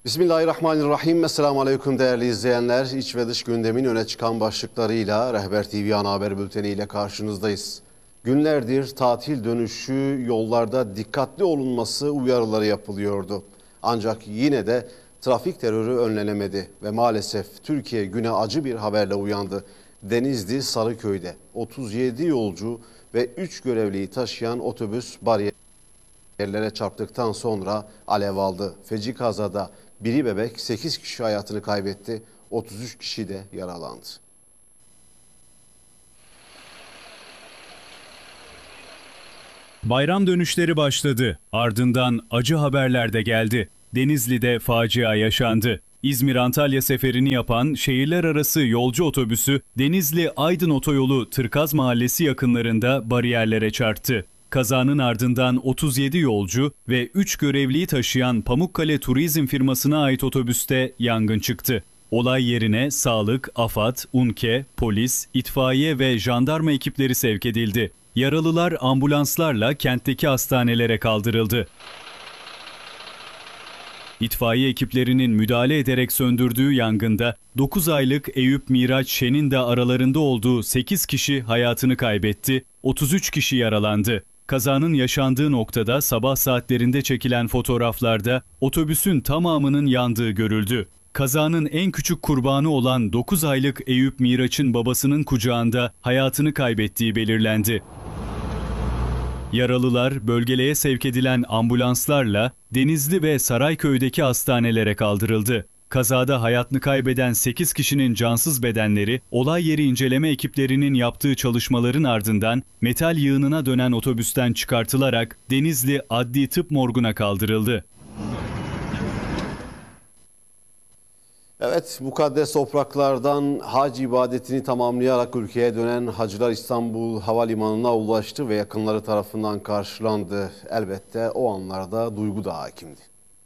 Bismillahirrahmanirrahim. Esselamu Aleyküm değerli izleyenler. İç ve dış gündemin öne çıkan başlıklarıyla Rehber TV Ana Haber Bülteni ile karşınızdayız. Günlerdir tatil dönüşü yollarda dikkatli olunması uyarıları yapılıyordu. Ancak yine de trafik terörü önlenemedi ve maalesef Türkiye güne acı bir haberle uyandı. Denizli Sarıköy'de 37 yolcu ve 3 görevliyi taşıyan otobüs bariyerlere çarptıktan sonra alev aldı. Feci kazada biri bebek, 8 kişi hayatını kaybetti, 33 kişi de yaralandı. Bayram dönüşleri başladı. Ardından acı haberler de geldi. Denizli'de facia yaşandı. İzmir-Antalya seferini yapan şehirler arası yolcu otobüsü Denizli-Aydın otoyolu Tırkaz Mahallesi yakınlarında bariyerlere çarptı. Kazanın ardından 37 yolcu ve 3 görevliyi taşıyan Pamukkale Turizm firmasına ait otobüste yangın çıktı. Olay yerine sağlık, AFAD, UNKE, polis, itfaiye ve jandarma ekipleri sevk edildi. Yaralılar ambulanslarla kentteki hastanelere kaldırıldı. İtfaiye ekiplerinin müdahale ederek söndürdüğü yangında 9 aylık Eyüp Miraç Şen'in de aralarında olduğu 8 kişi hayatını kaybetti, 33 kişi yaralandı. Kazanın yaşandığı noktada sabah saatlerinde çekilen fotoğraflarda otobüsün tamamının yandığı görüldü. Kazanın en küçük kurbanı olan 9 aylık Eyüp Miraç'ın babasının kucağında hayatını kaybettiği belirlendi. Yaralılar bölgeleye sevk edilen ambulanslarla Denizli ve Sarayköy'deki hastanelere kaldırıldı. Kazada hayatını kaybeden 8 kişinin cansız bedenleri olay yeri inceleme ekiplerinin yaptığı çalışmaların ardından metal yığınına dönen otobüsten çıkartılarak Denizli Adli Tıp Morgu'na kaldırıldı. Evet, mukaddes topraklardan hac ibadetini tamamlayarak ülkeye dönen hacılar İstanbul Havalimanı'na ulaştı ve yakınları tarafından karşılandı. Elbette o anlarda duygu da hakimdi.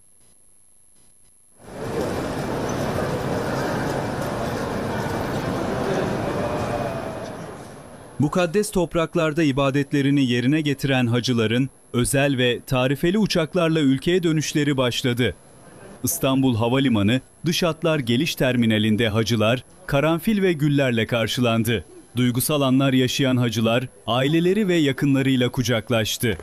Mukaddes topraklarda ibadetlerini yerine getiren hacıların özel ve tarifeli uçaklarla ülkeye dönüşleri başladı. İstanbul Havalimanı dış hatlar geliş terminalinde hacılar karanfil ve güllerle karşılandı. Duygusal anlar yaşayan hacılar aileleri ve yakınlarıyla kucaklaştı.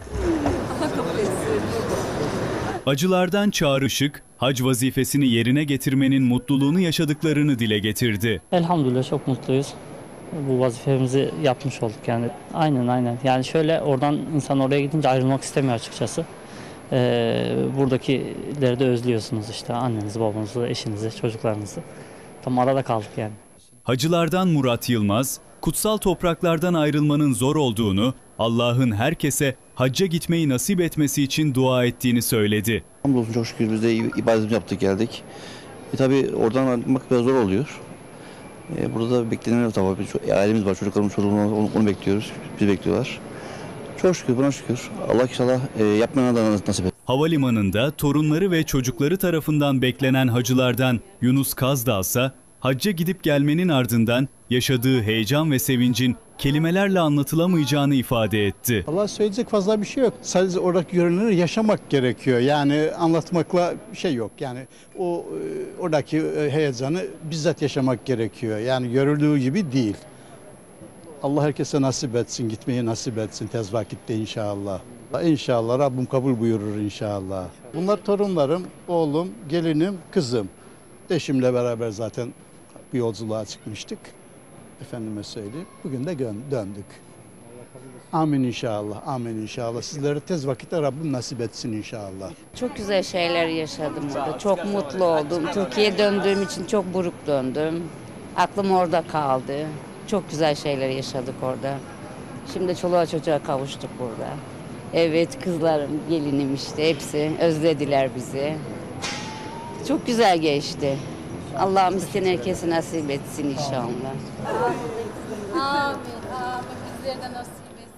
Hacılardan Çağrı Işık, hac vazifesini yerine getirmenin mutluluğunu yaşadıklarını dile getirdi. Elhamdülillah çok mutluyuz. Bu vazifemizi yapmış olduk yani. Aynen. Yani şöyle oradan insan oraya gidince ayrılmak istemiyor açıkçası. Buradakileri de özlüyorsunuz işte annenizi, babanızı, eşinizi, çocuklarınızı. Tam arada kaldık yani. Hacılardan Murat Yılmaz, kutsal topraklardan ayrılmanın zor olduğunu, Allah'ın herkese hacca gitmeyi nasip etmesi için dua ettiğini söyledi. Hamdolsun çok şükür biz de ibadetimizi yaptık geldik. Tabii oradan ayrılmak biraz zor oluyor. Burada da beklenen tabii ailemiz var, çocuklarımız, çocuğumuz onu bekliyoruz, bizi bekliyorlar. Çok şükür, buna şükür. Allah inşallah yapmayana da nasip etsin. Havalimanında torunları ve çocukları tarafından beklenen hacılardan Yunus Kazdağ ise hacca gidip gelmenin ardından yaşadığı heyecan ve sevincin kelimelerle anlatılamayacağını ifade etti. Allah söyleyecek fazla bir şey yok. Sadece oradaki görünümleri yaşamak gerekiyor. Yani anlatmakla bir şey yok. Yani oradaki heyecanı bizzat yaşamak gerekiyor. Yani görüldüğü gibi değil. Allah herkese nasip etsin, gitmeyi nasip etsin tez vakitte inşallah. İnşallah Rabbim kabul buyurur inşallah. Bunlar torunlarım, oğlum, gelinim, kızım. Eşimle beraber zaten bir yolculuğa çıkmıştık. Efendime söyleyeyim. Bugün de döndük. Amin inşallah, amin inşallah. Sizlere tez vakitte Rabbim nasip etsin inşallah. Çok güzel şeyler yaşadım orada. Çok mutlu oldum. Türkiye'ye döndüğüm için çok buruk döndüm. Aklım orada kaldı. Çok güzel şeyler yaşadık orada. Şimdi çoluğa çocuğa kavuştuk burada. Evet, kızlarım, gelinim işte hepsi özlediler bizi. Çok güzel geçti. Allah'ım isteyen herkese nasip etsin inşallah. Amin, amin. Bizlere de nasip etsin.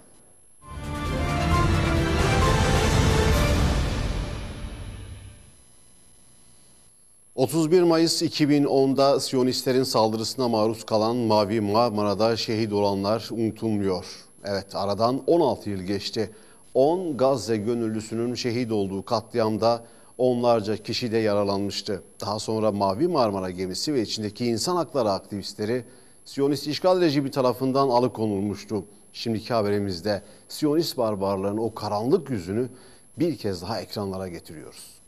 31 Mayıs 2010'da Siyonistlerin saldırısına maruz kalan Mavi Marmara'da şehit olanlar unutulmuyor. Evet, aradan 16 yıl geçti. 10 Gazze gönüllüsünün şehit olduğu katliamda onlarca kişi de yaralanmıştı. Daha sonra Mavi Marmara gemisi ve içindeki insan hakları aktivistleri Siyonist işgal rejimi tarafından alıkonulmuştu. Şimdiki haberimizde Siyonist barbarlığın o karanlık yüzünü bir kez daha ekranlara getiriyoruz.